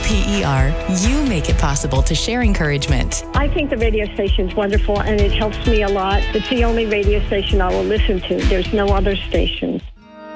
WPER, you make it possible to share encouragement. I think the radio station's wonderful, and it helps me a lot. It's the only radio station I will listen to. There's no other station.